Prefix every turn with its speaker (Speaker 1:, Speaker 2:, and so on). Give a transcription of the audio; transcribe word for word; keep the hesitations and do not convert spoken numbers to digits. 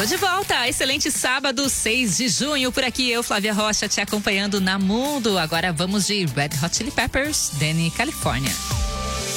Speaker 1: Tô de volta. Excelente sábado, seis de junho. Por aqui eu, Flávia Rocha, te acompanhando na Mundo. Agora vamos de Red Hot Chili Peppers, Danny California.